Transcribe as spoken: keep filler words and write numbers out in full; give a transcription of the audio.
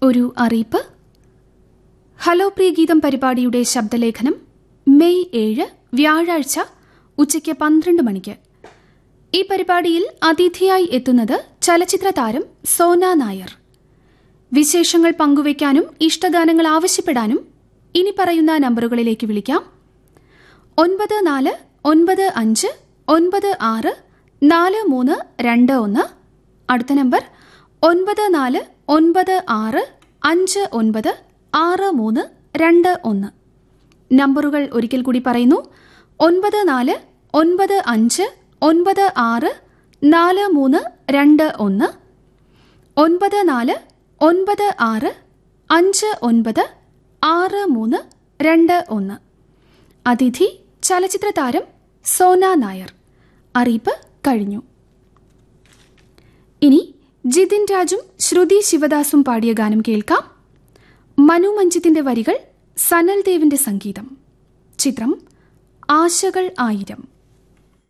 ഒരു അറിയിപ്പ്. ഹലോ പ്രിയ ഗീതം പരിപാടിയുടെ ശബ്ദലേഖനം മെയ് ഏഴ് വ്യാഴാഴ്ച ഉച്ചയ്ക്ക് പന്ത്രണ്ട് മണിക്ക്. ഈ പരിപാടിയിൽ അതിഥിയായി എത്തുന്നത് ചലച്ചിത്ര താരം സോന നായർ. വിശേഷങ്ങൾ പങ്കുവയ്ക്കാനും ഇഷ്ടഗാനങ്ങൾ ആവശ്യപ്പെടാനും ഇനി പറയുന്ന നമ്പറുകളിലേക്ക് വിളിക്കാം. ഒൻപത് നാല് ഒൻപത് അഞ്ച് ഒൻപത് ആറ് നാല് മൂന്ന് രണ്ട് ഒന്ന്. അടുത്ത നമ്പർ ഒൻപത് നാല് ഒൻപത് ആറ് അഞ്ച് ഒൻപത് ആറ് മൂന്ന് രണ്ട് ഒന്ന്. നമ്പറുകൾ ഒരിക്കൽ കൂടി പറയുന്നു. ഒൻപത് നാല് ഒൻപത് അഞ്ച് ഒൻപത് ആറ് നാല് മൂന്ന് രണ്ട് ഒന്ന്. ഒൻപത് നാല് ഒൻപത് ആറ് അഞ്ച് ഒൻപത് ആറ് മൂന്ന് രണ്ട് ഒന്ന്. അതിഥി ചലച്ചിത്ര താരം സോന നായർ. അറിയിപ്പ് കഴിഞ്ഞു. ഇനി ജിതിൻ രാജും ശ്രുതി ശിവദാസും പാടിയ ഗാനം കേൾക്കാം. മനു മഞ്ജിത്തിന്റെ വരികൾ, സനൽ ദേവിന്റെ സംഗീതം. ചിത്രം ആശകൾ ആയിരം.